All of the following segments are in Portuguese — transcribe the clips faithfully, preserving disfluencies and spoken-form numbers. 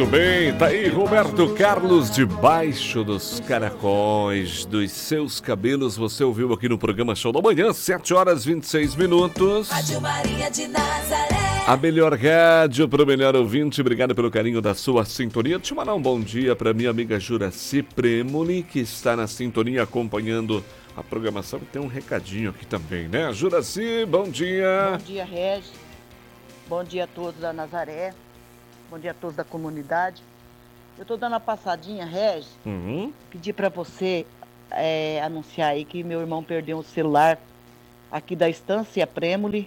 Muito bem, tá aí Roberto Carlos, Debaixo dos Caracóis dos Seus Cabelos. Você ouviu aqui no programa Show da Manhã, sete horas e vinte e seis minutos. Rádio Maria de Nazaré. A melhor rádio para o melhor ouvinte. Obrigado pelo carinho da sua sintonia. Deixa eu mandar um bom dia para minha amiga Juraci Premoli, que está na sintonia acompanhando a programação. Tem um recadinho aqui também, né? Juraci, bom dia. Bom dia, Regis. Bom dia a todos da Nazaré. Bom dia a todos da comunidade. Eu estou dando uma passadinha, Regis. Uhum. Pedi para você é, anunciar aí que meu irmão perdeu um celular aqui da Estância Premoli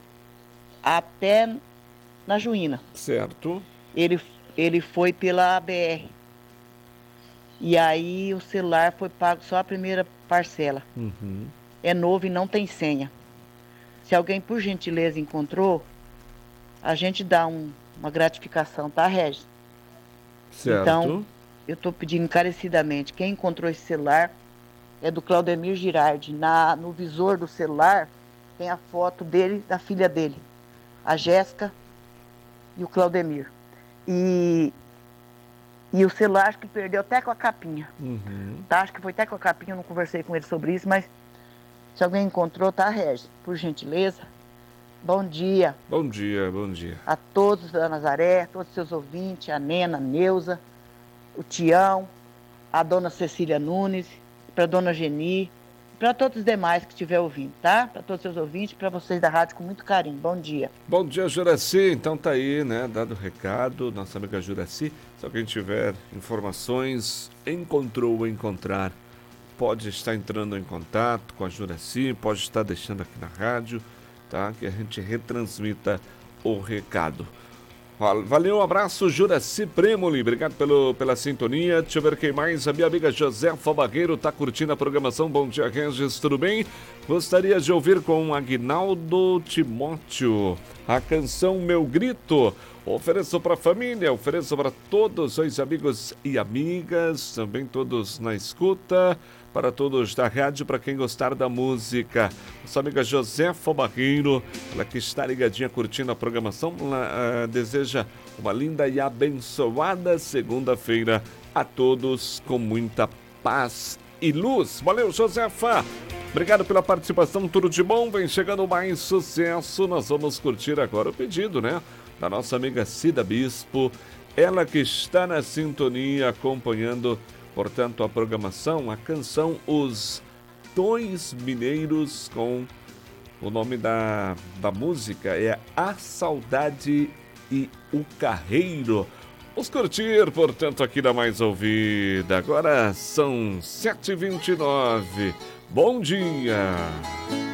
até na Juína. Certo. Ele, ele foi pela A B R. E aí o celular foi pago só a primeira parcela. Uhum. É novo e não tem senha. Se alguém, por gentileza, encontrou, a gente dá um, uma gratificação, tá, Regis? Certo. Então, eu estou pedindo encarecidamente. Quem encontrou esse celular é do Claudemir Girardi. Na, no visor do celular tem a foto dele, da filha dele, a Jéssica e o Claudemir. E, e o celular acho que perdeu até com a capinha. Uhum. Tá? Acho que foi até com a capinha, eu não conversei com ele sobre isso, mas se alguém encontrou, tá, Regis? Por gentileza. Bom dia. Bom dia, bom dia. A todos da Nazaré, todos os seus ouvintes, a Nena, a Neuza, o Tião, a dona Cecília Nunes, para a dona Geni, para todos os demais que estiver ouvindo, tá? Para todos os seus ouvintes, para vocês da rádio, com muito carinho. Bom dia. Bom dia, Juraci. Então tá aí, né? Dado o recado, nossa amiga Juraci. Se alguém tiver informações, encontrou ou encontrar, pode estar entrando em contato com a Juraci, pode estar deixando aqui na rádio, tá? Que a gente retransmita o recado. Valeu, um abraço, Juraci Premoli, obrigado pelo, pela sintonia. Deixa eu ver quem mais. A minha amiga Josefa Barreiro está curtindo a programação. Bom dia, Regis, tudo bem? Gostaria de ouvir com Aguinaldo Timóteo a canção Meu Grito. Ofereço para a família, ofereço para todos os amigos e amigas, também todos na escuta, para todos da rádio, para quem gostar da música. Nossa amiga Josefa Barreiro, ela que está ligadinha curtindo a programação, ela, uh, deseja uma linda e abençoada segunda-feira a todos com muita paz e luz. Valeu, Josefa! Obrigado pela participação, tudo de bom, vem chegando mais sucesso. Nós vamos curtir agora o pedido, né? Da nossa amiga Cida Bispo, ela que está na sintonia acompanhando, portanto, a programação, a canção Os Dois Mineiros, com o nome da, da música é A Saudade e o Carreiro. Vamos curtir, portanto, aqui da Mais Ouvida. Agora são sete e vinte e nove. Bom dia!